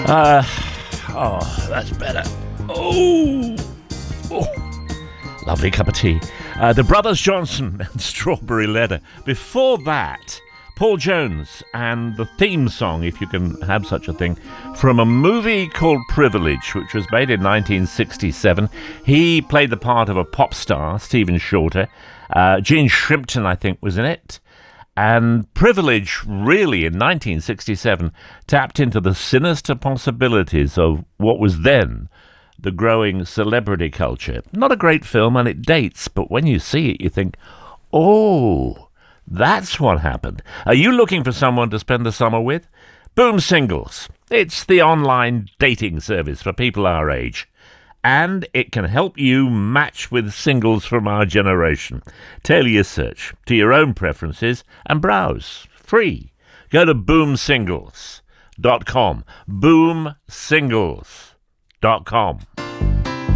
Uh, oh, that's better. Oh, lovely cup of tea. The Brothers Johnson and Strawberry Letter. Before that, Paul Jones and the theme song, if you can have such a thing, from a movie called Privilege, which was made in 1967. He played the part of a pop star, Stephen Shorter. Gene Shrimpton, I think, was in it. And Privilege, really, in 1967, tapped into the sinister possibilities of what was then the growing celebrity culture. Not a great film, and it dates, but when you see it, you think, oh, that's what happened. Are you looking for someone to spend the summer with? Boom Singles. It's the online dating service for people our age. And it can help you match with singles from our generation. Tailor your search to your own preferences and browse. Free. Go to boomsingles.com. Boomsingles.com.